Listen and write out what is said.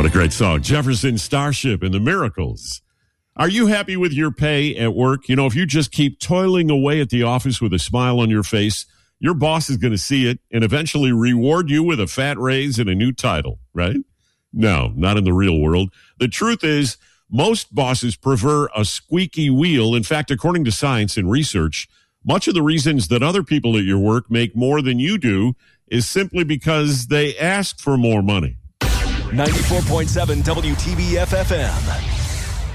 What a great song. Jefferson Starship and the Miracles. Are you happy with your pay at work? You know, if you just keep toiling away at the office with a smile on your face, your boss is going to see it and eventually reward you with a fat raise and a new title, right? No, not in the real world. The truth is, most bosses prefer a squeaky wheel. In fact, according to science and research, much of the reasons that other people at your work make more than you do is simply because they ask for more money. 94.7 WTBF FM.